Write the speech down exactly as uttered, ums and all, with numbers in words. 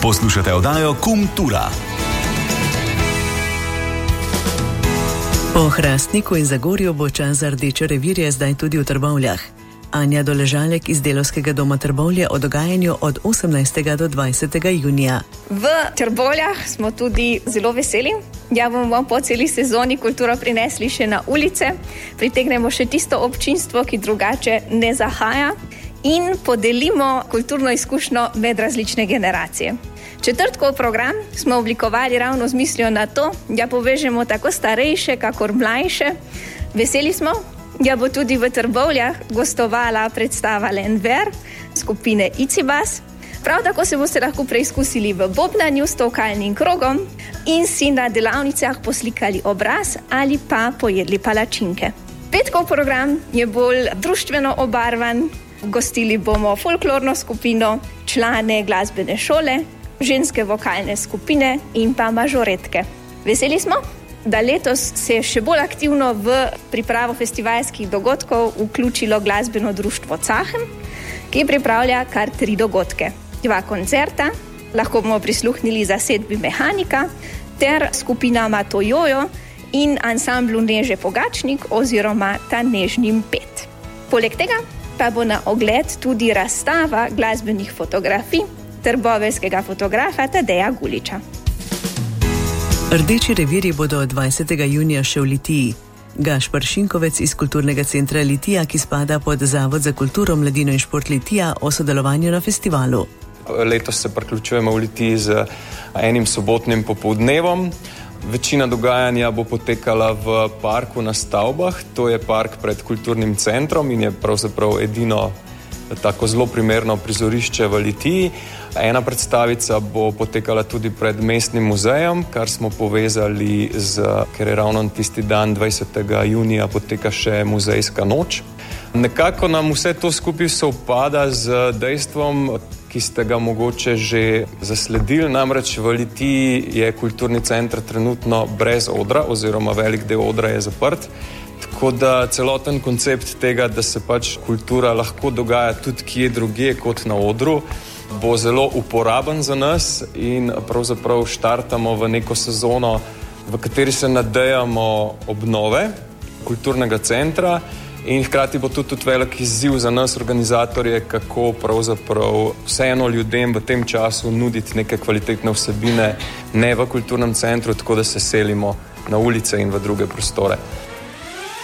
Poslušate oddajo Kultura. Po Hrastniku in Zagorju bo čas za rdeče revirje zdaj tudi v Trbovljah. Anja Doležalek iz Delavskega doma Trbovlje o dogajanju od osemnajstega do dvajsetega junija. V Trbovljah smo tudi zelo veseli. Ja, bomo po celi sezoni kulturo prinesli še na ulice, pritegnemo še tisto občinstvo, ki drugače ne zahaja in podelimo kulturno izkušnjo med različne generacije. Četrtkov program smo oblikovali ravno z mislijo na to, da povežemo tako starejše, kakor mlajše. Veseli smo, da bo tudi v Trbovljah gostovala predstava Lenver skupine Icibas. Prav tako se boste lahko preizkusili v bobnanju s tokalnim krogom in si na delavnicah poslikali obraz ali pa pojedli palačinke. Petkov program je bolj društveno obarvan. Gostili bomo folklorno skupino, člane glasbene šole, ženske vokalne skupine in pa mažoretke. Veseli smo, da letos se je še bolj aktivno v pripravo festivalskih dogodkov vključilo glasbeno društvo Cahem, ki pripravlja kar tri dogodke. Dva koncerta, lahko bomo prisluhnili zasedbi Mehanika ter skupinama Tojojo in ansamblu Neže Pogačnik oziroma Ta nežnim pet. Poleg tega pa bo na ogled tudi razstava glasbenih fotografij trboveljskega fotografa Tadeja Guliča. Rdeči revirji bodo od dvajsetega junija še v Litiji. Gašper Šinkovec iz Kulturnega centra Litija, ki spada pod Zavod za kulturo, mladino in šport Litija, o sodelovanju na festivalu. Letos se priključujemo v Litiji z enim sobotnim popoldnevom. Večina dogajanja bo potekala v parku na stavbah. To je park pred kulturnim centrom in je pravzaprav edino tako zelo primerno prizorišče v Litiji. Ena predstavica bo potekala tudi pred mestnim muzejem, kar smo povezali z, ker je ravno tisti dan dvajsetega junija poteka še muzejska noč. Nekako nam vse to skupaj sovpada z dejstvom, ki ste ga mogoče že zasledili, namreč v Litiji je kulturni center trenutno brez odra oziroma velik del odra je zaprt. Tako da celoten koncept tega, da se pač kultura lahko dogaja tudi kje drugje kot na odru, bo zelo uporaben za nas in pravzaprav štartamo v neko sezono, v kateri se nadejamo obnove kulturnega centra in hkrati bo tudi, tudi velik izziv za nas organizatorje, kako pravzaprav vseeno ljudem v tem času nuditi neke kvalitetne vsebine ne v kulturnem centru, tako da se selimo na ulice in v druge prostore.